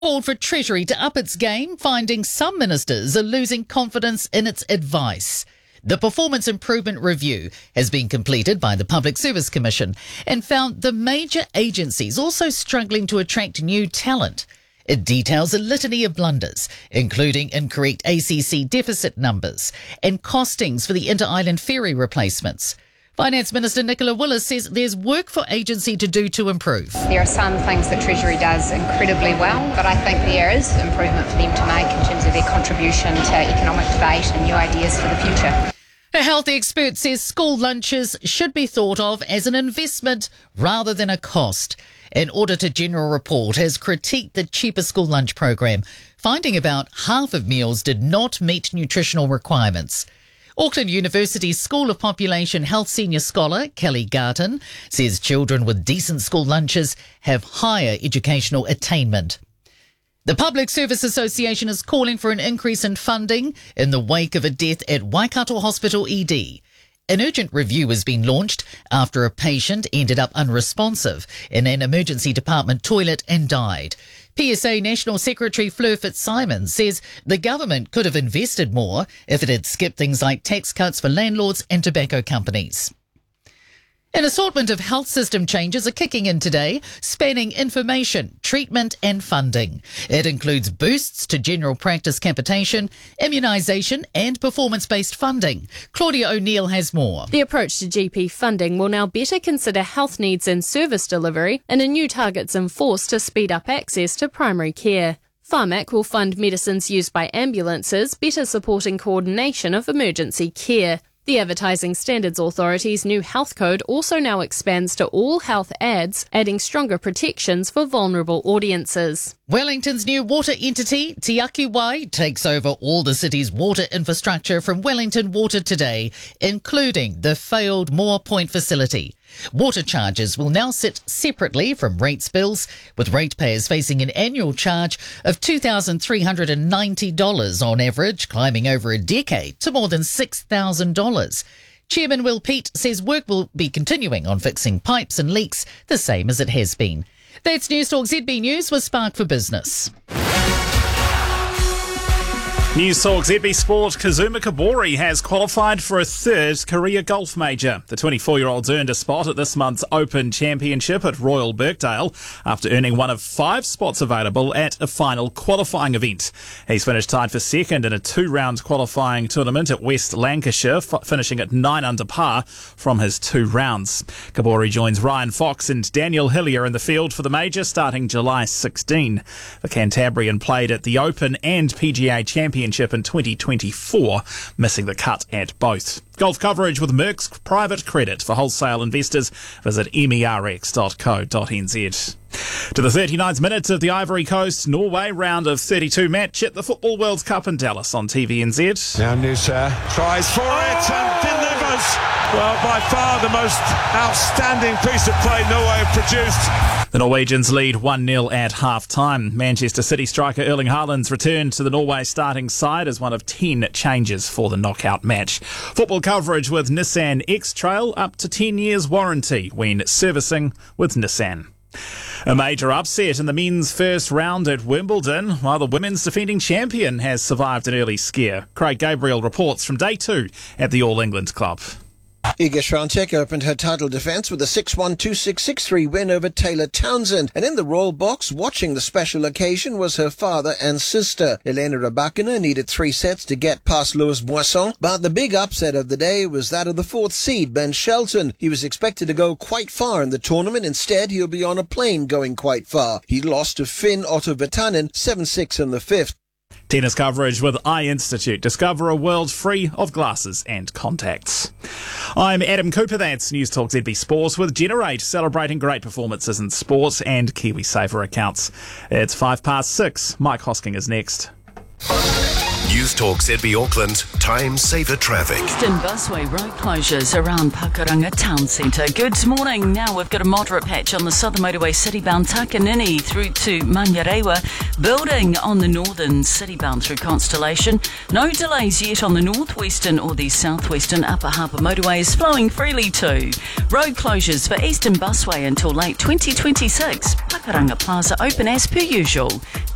Called for Treasury to up its game, finding some ministers are losing confidence in its advice. The Performance Improvement Review has been completed by the Public Service Commission and found the major agencies also struggling to attract new talent. It details a litany of blunders, including incorrect ACC deficit numbers and costings for the inter-island ferry replacements. Finance Minister Nicola Willis says there's work for agency to do to improve. There are some things that Treasury does incredibly well, but I think there is improvement for them to make in terms of their contribution to economic debate and new ideas for the future. A health expert says school lunches should be thought of as an investment rather than a cost. An Auditor General report has critiqued the cheaper school lunch program, finding about half of meals did not meet nutritional requirements. Auckland University's School of Population Health Senior Scholar Kelly Garton says children with decent school lunches have higher educational attainment. The Public Service Association is calling for an increase in funding in the wake of a death at Waikato Hospital ED. An urgent review has been launched after a patient ended up unresponsive in an emergency department toilet and died. PSA National Secretary Fleur Fitzsimons says the government could have invested more if it had skipped things like tax cuts for landlords and tobacco companies. An assortment of health system changes are kicking in today, spanning information, treatment and funding. It includes boosts to general practice capitation, immunisation and performance-based funding. Claudia O'Neill has more. The approach to GP funding will now better consider health needs and service delivery, and a new target's enforced to speed up access to primary care. Pharmac will fund medicines used by ambulances, better supporting coordination of emergency care. The Advertising Standards Authority's new health code also now expands to all health ads, adding stronger protections for vulnerable audiences. Wellington's new water entity, Te Aki Wai, takes over all the city's water infrastructure from Wellington Water today, including the failed Moore Point facility. Water charges will now sit separately from rates bills, with ratepayers facing an annual charge of $2,390 on average, climbing over a decade to more than $6,000. Chairman Will Peat says work will be continuing on fixing pipes and leaks, the same as it has been. That's Newstalk ZB News with Spark for Business. Newstalk ZB Sport. Kazuma Kobori has qualified for a third career golf major. The 24-year-old's earned a spot at this month's Open Championship at Royal Birkdale after earning one of 5 spots available at a final qualifying event. He's finished tied for second in a 2-round qualifying tournament at West Lancashire, finishing at 9 under par from his 2 rounds. Kobori joins Ryan Fox and Daniel Hillier in the field for the major starting July 16. The Cantabrian played at the Open and PGA Championship in 2024, missing the cut at both. Golf coverage with Merck's private credit for wholesale investors. Visit merx.co.nz. To the 39th minute of the Ivory Coast Norway round of 32 match at the Football World Cup in Dallas on TVNZ. Now Nusa tries for it and delivers. Well, by far the most outstanding piece of play Norway have produced. The Norwegians lead 1-0 at half-time. Manchester City striker Erling Haaland's return to the Norway starting side as one of 10 changes for the knockout match. Football coverage with Nissan X-Trail, up to 10 years warranty when servicing with Nissan. A major upset in the men's first round at Wimbledon, while the women's defending champion has survived an early scare. Craig Gabriel reports from day 2 at the All England Club. Iga Swiatek opened her title defence with a 6-1, 2-6, 6-3 win over Taylor Townsend. And in the royal box, watching the special occasion, was her father and sister. Elena Rybakina needed 3 sets to get past Louis Boisson. But the big upset of the day was that of the 4th seed, Ben Shelton. He was expected to go quite far in the tournament. Instead, he'll be on a plane going quite far. He lost to Finn Otto Virtanen 7-6 in the 5th. Tennis coverage with Eye Institute. Discover a world free of glasses and contacts. I'm Adam Cooper. That's Newstalk ZB Sports with Generate, celebrating great performances in sports and KiwiSaver accounts. It's 6:05. Mike Hosking is next. Newstalk ZB Auckland, time saver traffic. Eastern Busway road closures around Pakuranga Town Centre. Good morning. Now we've got a moderate patch on the southern motorway citybound Takanini through to Manyarewa, building on the northern citybound through Constellation. No delays yet on the northwestern or the southwestern upper harbour motorways, flowing freely too. Road closures for Eastern Busway until late 2026. Pakuranga Plaza open as per usual.